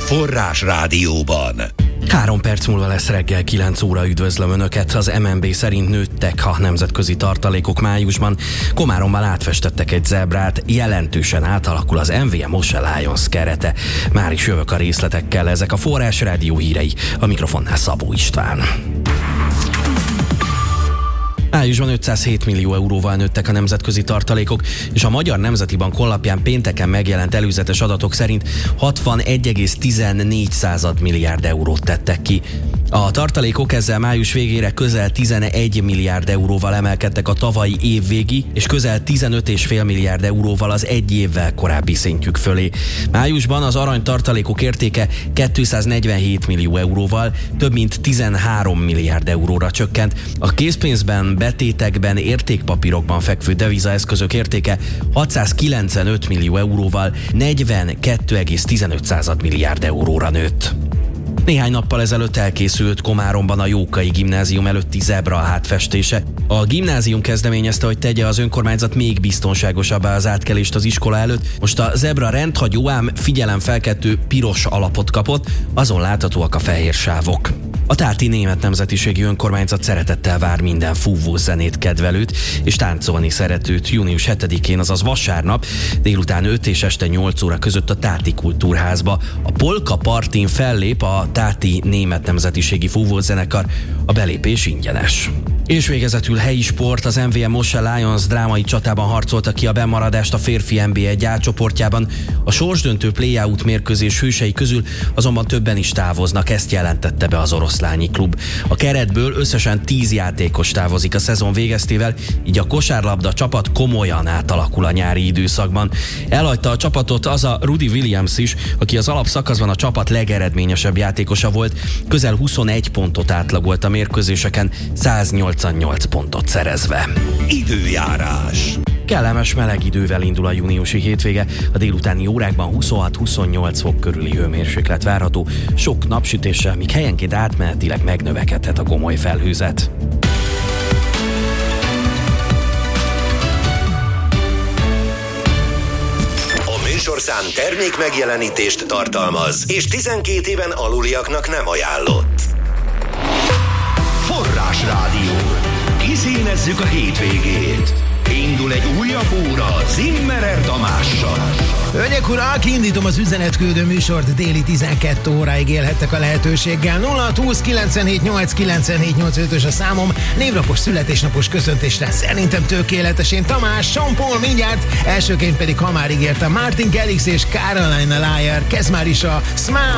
Forrás Rádióban. 3 perc múlva lesz reggel 9 óra, üdvözlöm Önöket. Az MNB szerint nőttek a nemzetközi tartalékok májusban. Komáromban átfestettek egy zebrát, jelentősen átalakul az MVM Moshe Lions kerete. Már is jövök a részletekkel, ezek a Forrás Rádió hírei, a mikrofonnál Szabó István. Májusban 507 millió euróval nőttek a nemzetközi tartalékok, és a Magyar Nemzeti Bank honlapján pénteken megjelent előzetes adatok szerint 61,14 milliárd eurót tettek ki. A tartalékok ezzel május végére közel 11 milliárd euróval emelkedtek a tavalyi évvégi, és közel 15,5 milliárd euróval az egy évvel korábbi szintjük fölé. Májusban az arany tartalékok értéke 247 millió euróval több mint 13 milliárd euróra csökkent. A készpénzben, betétekben, értékpapírokban fekvő devizaeszközök értéke 695 millió euróval 42,15 milliárd euróra nőtt. Néhány nappal ezelőtt elkészült Komáromban a Jókai Gimnázium előtti zebra átfestése. A gimnázium kezdeményezte, hogy tegye az önkormányzat még biztonságosabbá az átkelést az iskola előtt. Most a zebra rendhagyó, ám figyelemfelkeltő piros alapot kapott, azon láthatóak a fehér sávok. A Tárti Német Nemzetiségi Önkormányzat szeretettel vár minden fúvó zenét kedvelőt és táncolni szeretőt június 7-én, azaz vasárnap délután 5 és este 8 óra között a Tárti Kultúrházba. A Polka Partin fellép a Tárti Német Nemzetiségi Fúvózenekar, a belépés ingyenes. És végezetül helyi sport, az MVM Moshe Lions drámai csatában harcolta ki a bennmaradást a férfi NB1 A csoportjában. A sorsdöntő play-out mérkőzés hősei közül azonban többen is távoznak, ezt jelentette be az oroszlányi klub. A keretből összesen 10 játékos távozik a szezon végeztével, így a kosárlabda csapat komolyan átalakul a nyári időszakban. Elhagyta a csapatot az a Rudy Williams is, aki az alapszakaszban a csapat legeredményesebb játékosa volt, közel 21 pontot átlagolt a mérkőzéseken, 188 pontot szerezve. Időjárás. Kellemes meleg idővel indul a júniusi hétvége, a délutáni órákban 26-28 fok körüli hőmérséklet várható, sok napsütéssel, míg helyenként átmenetileg megnövekedhet a gomoly felhőzet. A műsorszám termék megjelenítést tartalmaz, és 12 éven aluliaknak nem ajánlott. Forrás Rádió. Kiszínezzük a hétvégét. Indul egy újabb óra Zimmerer Tamással. Hölgyek, urak, indítom az üzenetküldő műsort, déli 12 óráig élhettek a lehetőséggel. 0620 97 8 97 85-ös a számom, névnapos, születésnapos köszöntésre szerintem tökéletes. Én Tamás, Sean Paul mindjárt, elsőként pedig, ha már ígértem, Martin Garrix és Carolina Liar. Kezd már is a Smile!